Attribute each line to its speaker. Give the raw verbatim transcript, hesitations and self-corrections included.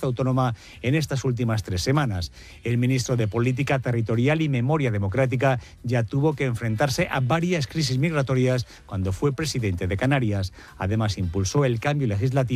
Speaker 1: autónoma en estas últimas tres semanas. El ministro de Política Territorial y Memoria Democrática ya tuvo que enfrentarse a varias crisis migratorias cuando fue presidente de Canarias. Además, impulsó el cambio legislativo